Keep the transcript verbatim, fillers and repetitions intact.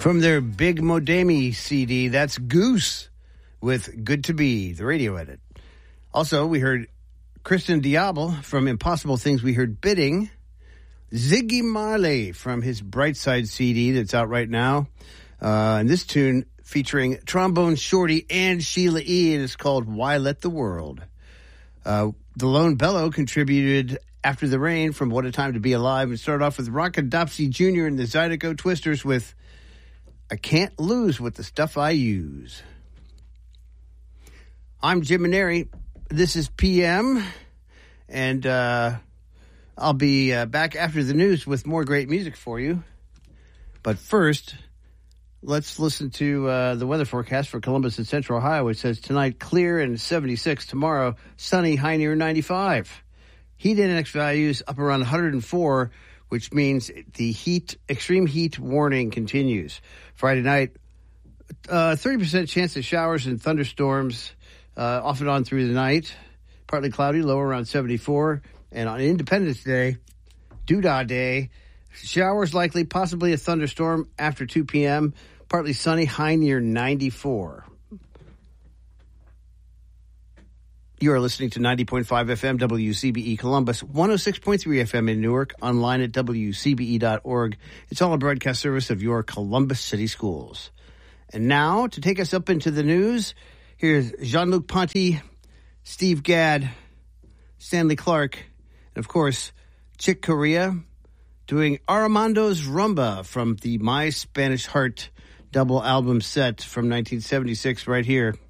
From their Big Modemi C D, that's Goose with Good to Be, the radio edit. Also, we heard Kristen Diable from Impossible Things. We heard Bidding. Ziggy Marley from his Brightside C D that's out right now. Uh, and this tune featuring Trombone Shorty and Sheila E. And it's called Why Let the World. Uh, the Lone Bellow contributed After the Rain from What a Time to Be Alive. And started off with Rockadopsy Junior and the Zydeco Twisters with I Can't Lose with the Stuff I Use. I'm Jim Maneri. This is P M, and uh, I'll be uh, back after the news with more great music for you. But first, let's listen to uh, the weather forecast for Columbus and Central Ohio. It says tonight clear and seventy-six. Tomorrow, sunny, high near ninety-five. Heat index values up around one hundred four, which means the heat, extreme heat warning continues. Friday night, uh, thirty percent chance of showers and thunderstorms uh, off and on through the night. Partly cloudy, low around seventy-four. And on Independence Day, Doodah Day, showers likely, possibly a thunderstorm after two p.m. Partly sunny, high near ninety-four. You are listening to ninety point five F M W C B E Columbus, one oh six point three F M in Newark, online at W C B E dot org. It's all a broadcast service of your Columbus City Schools. And now, to take us up into the news, here's Jean-Luc Ponty, Steve Gadd, Stanley Clark, and of course, Chick Corea, doing Armando's Rumba from the My Spanish Heart double album set from nineteen seventy-six right here